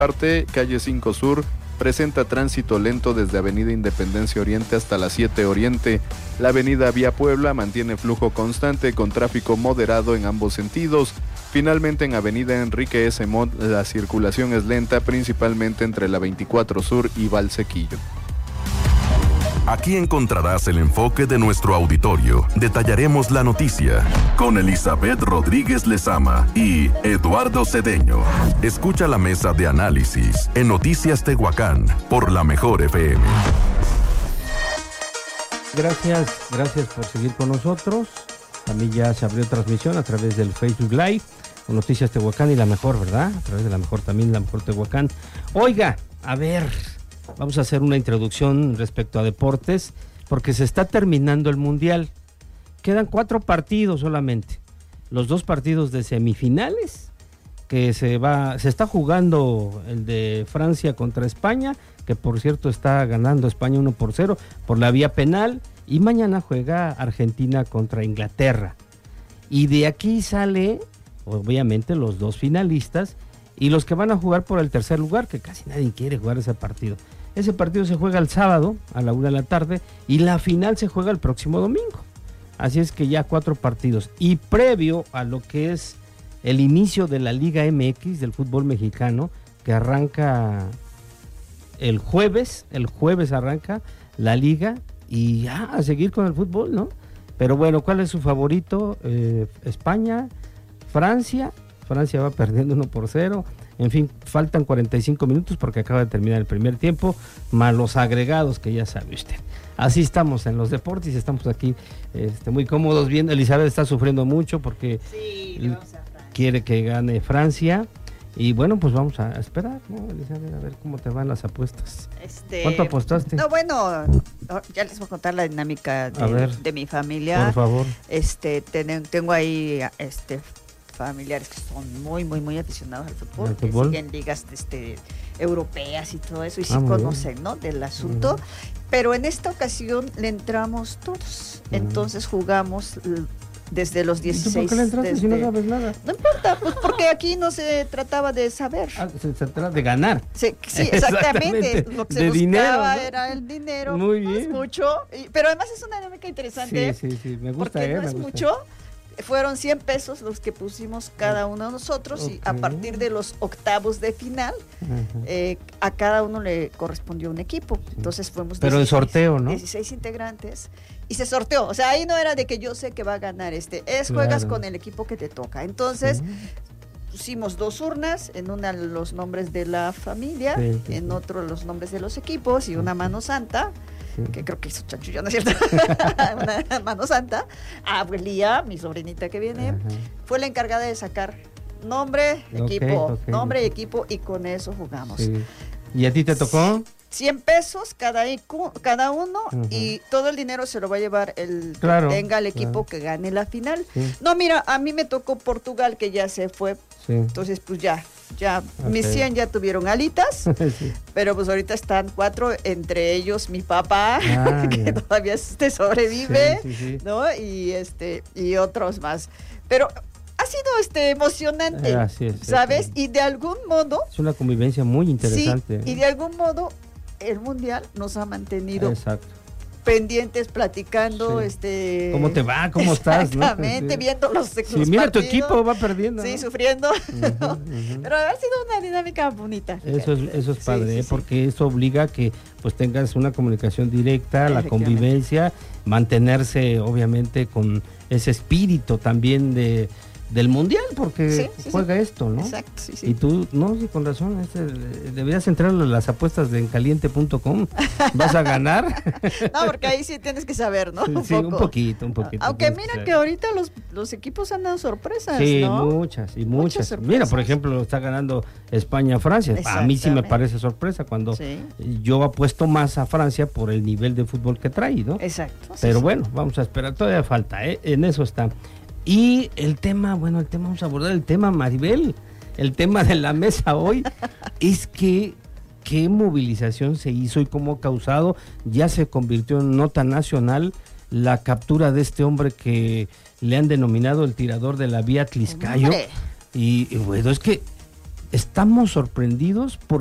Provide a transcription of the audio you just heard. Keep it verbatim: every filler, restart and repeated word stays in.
parte, calle cinco Sur presenta tránsito lento desde Avenida Independencia Oriente hasta la siete Oriente. La avenida Vía Puebla mantiene flujo constante con tráfico moderado en ambos sentidos. Finalmente, en Avenida Enrique S. Montt la circulación es lenta, principalmente entre la veinticuatro Sur y Valsequillo. Aquí encontrarás el enfoque de nuestro auditorio. Detallaremos la noticia con Elizabeth Rodríguez Lezama y Eduardo Cedeño. Escucha la mesa de análisis en Noticias Tehuacán por la Mejor F M. Gracias, gracias por seguir con nosotros. También ya se abrió transmisión a través del Facebook Live con Noticias Tehuacán y la Mejor, ¿verdad? A través de la Mejor también, la Mejor Tehuacán. Oiga, a ver... Vamos a hacer una introducción respecto a deportes, porque se está terminando el Mundial. Quedan cuatro partidos solamente. Los dos partidos de semifinales, que se va, se está jugando el de Francia contra España, que por cierto está ganando España uno por cero por la vía penal, y mañana juega Argentina contra Inglaterra. Y de aquí sale, obviamente, los dos finalistas y los que van a jugar por el tercer lugar, que casi nadie quiere jugar ese partido. Ese partido se juega el sábado a la una de la tarde y la final se juega el próximo domingo. Así es que ya cuatro partidos. Y previo a lo que es el inicio de la Liga M X del fútbol mexicano, que arranca el jueves, el jueves arranca la liga y ya a seguir con el fútbol, ¿no? Pero bueno, ¿cuál es su favorito? Eh, España, Francia. Francia va perdiendo uno por cero. En fin, faltan cuarenta y cinco minutos porque acaba de terminar el primer tiempo, más los agregados que ya sabe usted. Así estamos en los deportes, estamos aquí este, muy cómodos viendo. Elizabeth está sufriendo mucho porque sí, quiere que gane Francia. Y bueno, pues vamos a esperar, ¿no, Elizabeth? A ver cómo te van las apuestas. Este, ¿Cuánto apostaste? No, bueno, ya les voy a contar la dinámica de, de mi familia. Por favor. Este, ten, tengo ahí este familiares que son muy, muy, muy aficionados al fútbol, ¿Al que fútbol? siguen ligas este, europeas y todo eso, y sí ah, conocen, bien. ¿no?, del asunto. Uh-huh. Pero en esta ocasión le entramos todos. Uh-huh. Entonces jugamos desde los dieciséis. ¿Y tú por qué le entraste desde... si no sabes nada? No importa, pues porque aquí no se trataba de saber. Ah, se, se trata de ganar. Sí, sí, exactamente. exactamente. Lo que se de buscaba dinero, ¿no? era el dinero. Muy no bien. Es mucho, y, pero además es una dinámica interesante. Sí, sí, sí, me gusta. Porque eh, no me es gusta. mucho. Fueron cien pesos los que pusimos cada uno de nosotros, okay. Y a partir de los octavos de final, uh-huh. eh, a cada uno le correspondió un equipo. Entonces fuimos Pero en sorteo, ¿no? dieciséis integrantes y se sorteó. O sea, ahí no era de que yo sé que va a ganar este, es claro. Juegas con el equipo que te toca. Entonces uh-huh. pusimos dos urnas, en una los nombres de la familia, sí, sí, en sí. otro los nombres de los equipos y una mano santa. Sí. Que creo que hizo chanchullo, ¿no es cierto? Una mano santa. Abuelía, mi sobrinita que viene, ajá. Fue la encargada de sacar nombre, okay, equipo, okay. nombre y equipo, y con eso jugamos. Sí. ¿Y a ti te tocó? cien pesos cada, cada uno, uh-huh. Y todo el dinero se lo va a llevar el claro, que tenga el equipo, claro. Que gane la final. Sí. No, mira, a mí me tocó Portugal, que ya se fue. Sí. Entonces, pues ya, ya, okay. Mis cien ya tuvieron alitas, sí. Pero pues ahorita están cuatro, entre ellos mi papá, ah, que yeah. todavía este sobrevive, sí, sí, sí. ¿No? Y este, y otros más. Pero ha sido este emocionante, ah, sí, ¿sabes? Sí. Y de algún modo... Es una convivencia muy interesante. Sí, y de algún modo el Mundial nos ha mantenido... Exacto. Pendientes, platicando, sí. este... ¿Cómo te va? ¿Cómo estás? Exactamente, ¿no? Sí. Viendo los, sí, los mira, partidos. Tu equipo va perdiendo. Sí, ¿no? sufriendo. Uh-huh, uh-huh. Pero ha sido una dinámica bonita. Eso es, eso es padre, sí, sí, porque sí. Eso obliga a que pues tengas una comunicación directa, la convivencia, mantenerse obviamente con ese espíritu también de... del mundial, porque sí, sí, juega sí. Esto, ¿no? Exacto, sí, sí. Y tú, no, sí, con razón, este, deberías entrar a las apuestas de encaliente punto com, vas a ganar. No, porque ahí sí tienes que saber, ¿no? Un sí, poco. un poquito, un poquito. Aunque mira que, que ahorita los, los equipos han dado sorpresas, sí, ¿no? muchas, y muchas. muchas mira, por ejemplo, está ganando España-Francia. A mí sí me parece sorpresa cuando sí. Yo apuesto más a Francia por el nivel de fútbol que trae, ¿no? Exacto. Pero sí, bueno, sí. Vamos a esperar, todavía falta, ¿eh? En eso está. Y el tema, bueno, el tema, vamos a abordar el tema, Maribel, el tema de la mesa hoy, es que qué movilización se hizo y cómo ha causado, ya se convirtió en nota nacional la captura de este hombre que le han denominado el tirador de la vía Tliscayo. Y, y bueno, es que estamos sorprendidos por